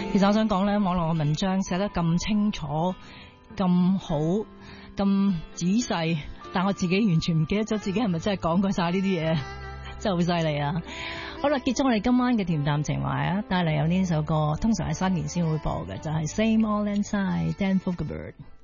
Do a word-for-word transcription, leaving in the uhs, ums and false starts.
其實我想講咧，網絡嘅文章寫得咁清楚、咁好、咁仔細，但我自己完全唔記得咗自己係咪真係講過晒呢啲嘢，真係好犀利啊！好啦，結束我哋今晚嘅恬淡情懷啊，帶嚟有呢首歌，通常係新年先會播嘅，就係、是、Same Old Lang Syne Dan Fogelberg。